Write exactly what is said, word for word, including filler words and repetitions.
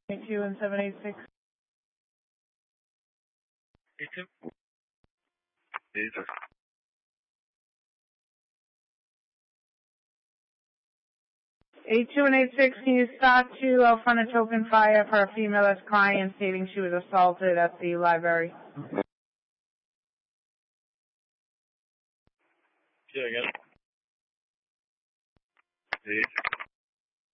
eight two and seven eight six. eight two? eight two. eight two and eight six, can you start to uh, front a token fire for a female that's crying, stating she was assaulted at the library? Yeah, I got it. eight.